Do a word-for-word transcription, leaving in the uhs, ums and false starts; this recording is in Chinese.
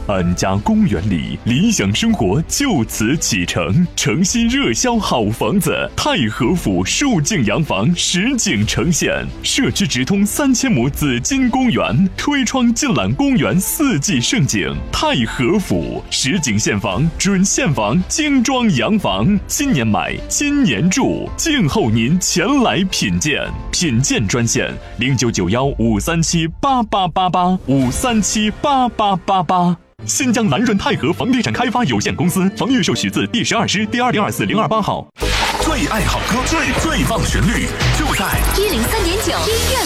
安家公园里，理想生活就此启程。诚心热销好房子，太和府数景洋房实景呈现，社区直通三千亩紫金公园，推窗尽览公园四季盛景。太和府实景现房，准现房，精装洋房，今年买，今年住，静候您前来品鉴。品鉴专线零九九幺五三七八八八八五三七八八八八。新疆南润泰和房地产开发有限公司房预售许字第十二师第二零二四零二八号。 最爱好歌，最最棒旋律，就在一零三点九音乐